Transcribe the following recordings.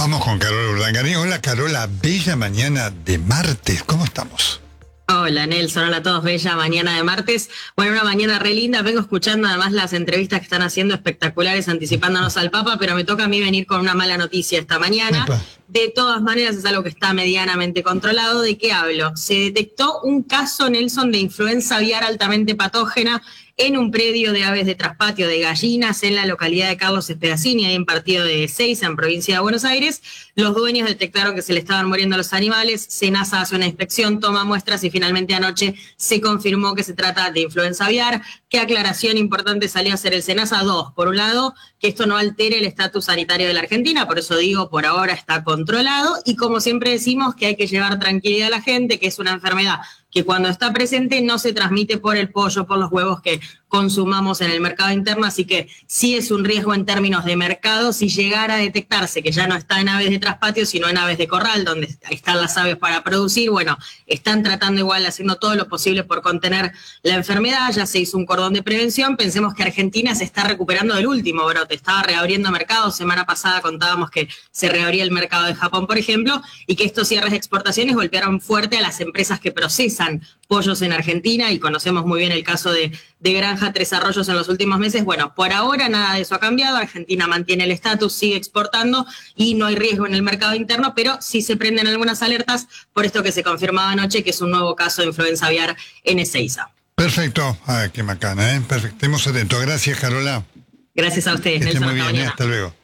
Vamos con Carola Urdangarín. Hola Carola, bella mañana de martes, ¿cómo estamos? Hola Nelson, hola a todos, bella mañana de martes. Bueno, una mañana re linda, vengo escuchando además las entrevistas que están haciendo espectaculares anticipándonos al Papa, pero me toca a mí venir con una mala noticia esta mañana. Epa. De todas maneras es algo que está medianamente controlado. ¿De qué hablo? Se detectó un caso, Nelson, de influenza aviar altamente patógena en un predio de aves de traspatio de gallinas en la localidad de Carlos Espedacini, ahí en partido de Ezeiza, en provincia de Buenos Aires. Los dueños detectaron que se le estaban muriendo los animales, SENASA hace una inspección, toma muestras y finalmente anoche se confirmó que se trata de influenza aviar. ¿Qué aclaración importante salió a hacer el SENASA? Dos, por un lado, que esto no altere el estatus sanitario de la Argentina, por eso digo, por ahora está controlado, y como siempre decimos, que hay que llevar tranquilidad a la gente, que es una enfermedad que cuando está presente no se transmite por el pollo, por los huevos que consumamos en el mercado interno, así que sí es un riesgo en términos de mercado si llegara a detectarse que ya no está en aves de traspatio, sino en aves de corral, donde están las aves para producir. Bueno, están tratando igual, haciendo todo lo posible por contener la enfermedad, ya se hizo un cordón de prevención. Pensemos que Argentina se está recuperando del último brote, estaba reabriendo mercados, semana pasada contábamos que se reabría el mercado de Japón, por ejemplo, y que estos cierres de exportaciones golpearon fuerte a las empresas que procesan pollos en Argentina, y conocemos muy bien el caso de Granja Tres Arroyos en los últimos meses. Bueno, por ahora nada de eso ha cambiado, Argentina mantiene el estatus, sigue exportando y no hay riesgo en el mercado interno, pero sí se prenden algunas alertas por esto que se confirmaba anoche, que es un nuevo caso de influenza aviar en Ezeiza. Perfecto, qué macana, perfecto, estemos atentos. Gracias Carola. Gracias a ustedes, Que esté Nelson. muy bien, hasta luego.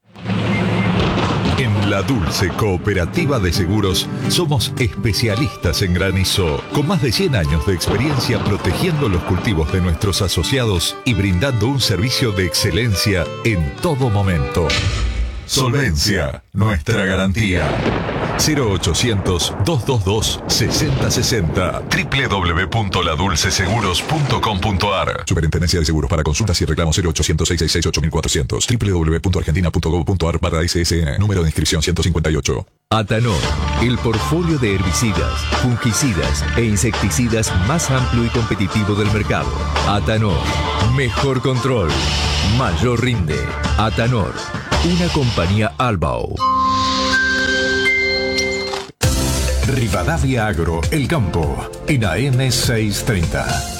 En La Dulce Cooperativa de Seguros somos especialistas en granizo, con más de 100 años de experiencia protegiendo los cultivos de nuestros asociados y brindando un servicio de excelencia en todo momento. Solvencia, nuestra garantía. 0800-222-6060 www.ladulceseguros.com.ar. Superintendencia de Seguros. Para consultas y reclamos 0800-666-8400 www.argentina.gov.ar/SSN. Número de inscripción 158. Atanor, el portfolio de herbicidas, fungicidas e insecticidas más amplio y competitivo del mercado. Atanor, mejor control, mayor rinde. Atanor, una compañía Albao. Rivadavia Agro, El Campo, en AM 630.